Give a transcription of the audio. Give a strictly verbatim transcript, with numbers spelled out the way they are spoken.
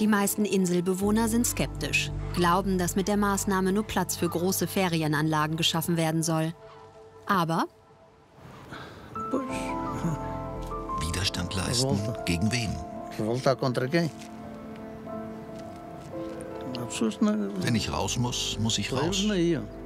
Die meisten Inselbewohner sind skeptisch, glauben, dass mit der Maßnahme nur Platz für große Ferienanlagen geschaffen werden soll. Aber Widerstand leisten gegen wen? Wenn ich raus muss, muss ich raus.